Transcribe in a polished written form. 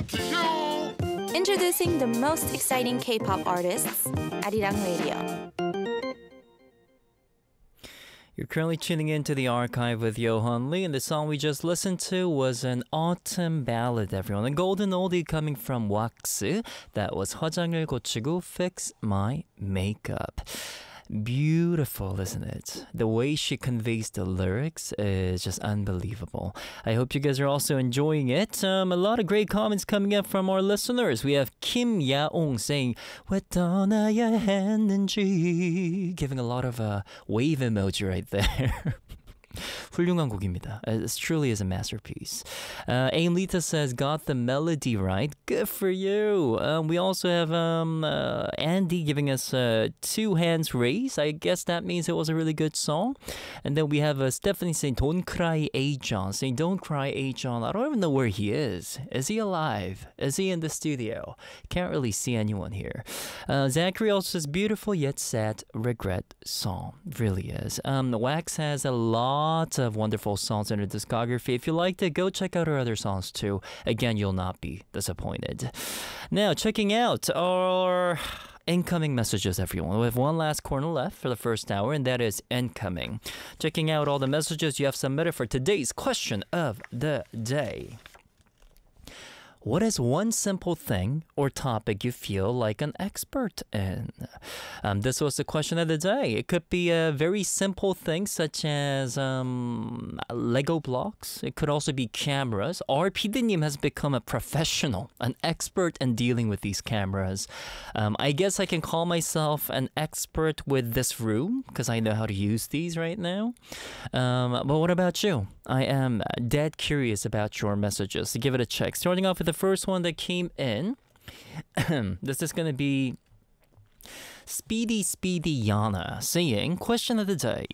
Introducing the most exciting K-pop artists, Arirang Radio. You're currently tuning into the archive with Yohan Lee, and the song we just listened to was an autumn ballad, everyone. A golden oldie coming from 왁스. That was 화장을 고치고 Fix My Makeup. Beautiful, isn't it? The way she conveys the lyrics is just unbelievable. I hope you guys are also enjoying it. A lot of great comments coming up from our listeners. We have Kim Ya-ong saying, 왜 떠나야 했는지, giving a lot of wave emoji right there. 훌륭한 곡입니다. It truly is a masterpiece. Aim Lita says, got the melody right. Good for you. We also have Andy giving us 2 hands raised. I guess that means it was a really good song. And then we have Stephanie saying, don't cry, A-John. Saying, don't cry, A-John. I don't even know where he is. Is he alive? Is he in the studio? Can't really see anyone here. Zachary also says, beautiful yet sad regret song. Really is. Wax has a lot of wonderful songs in her discography. If you liked it, go check out her other songs too. Again, you'll not be disappointed. Now, checking out our incoming messages, everyone. We have one last corner left for the first hour, and that is incoming. Checking out all the messages you have submitted for today's question of the day. What is one simple thing or topic you feel like an expert in? This was the question of the day. It could be a very simple thing such as Lego blocks. It could also be cameras. Our PD님 has become a professional, an expert in dealing with these cameras. I guess I can call myself an expert with this room because I know how to use these right now. But what about you? I am dead curious about your messages. So give it a check. Starting off with the first one that came in. This is going to be Speedy Yana saying, question of the day.